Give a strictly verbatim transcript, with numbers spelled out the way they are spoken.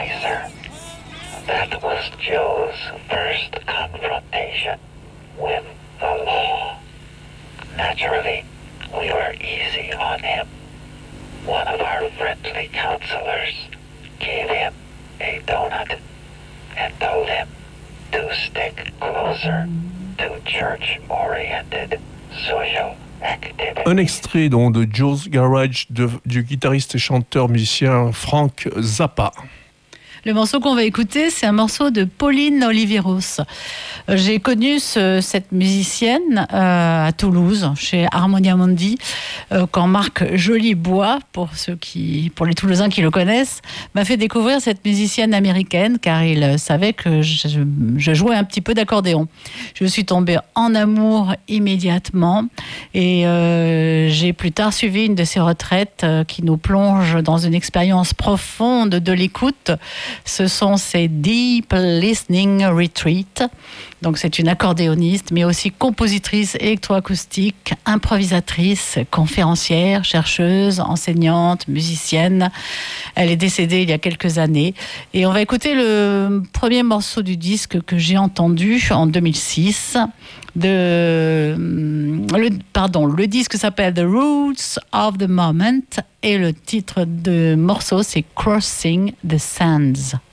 Chaser. That was Joe's first confrontation with the law. Naturally, we were easy on him. One of our friendly counselors gave him a donut and told him to stick closer to church-oriented social activity. Un extrait donc de Joe's Garage de, du guitariste et chanteur musicien Frank Zappa. Le morceau qu'on va écouter, c'est un morceau de Pauline Oliveros. J'ai connu ce, cette musicienne euh, à Toulouse, chez Harmonia Mundi, euh, quand Marc Jolibois, pour ceux qui, pour les Toulousains qui le connaissent, m'a fait découvrir cette musicienne américaine, car il savait que je, je jouais un petit peu d'accordéon. Je suis tombée en amour immédiatement, et euh, j'ai plus tard suivi une de ces retraites euh, qui nous plonge dans une expérience profonde de l'écoute. Ce sont ces Deep Listening Retreat. Donc c'est une accordéoniste, mais aussi compositrice électroacoustique, improvisatrice, conférencière, chercheuse, enseignante, musicienne. Elle est décédée il y a quelques années. Et on va écouter le premier morceau du disque que j'ai entendu en deux mille six. De, le, pardon, le disque s'appelle The Roots of the Moment et le titre de morceau c'est Crossing the Sands.